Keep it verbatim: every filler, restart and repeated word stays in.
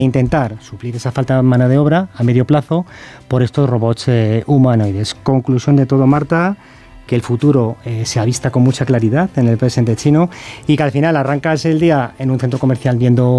intentar suplir esa falta de mano de obra a medio plazo por estos robots eh, humanoides. Conclusión de todo, Marta, que el futuro eh, se avista con mucha claridad en el presente chino y que al final arrancas el día en un centro comercial viendo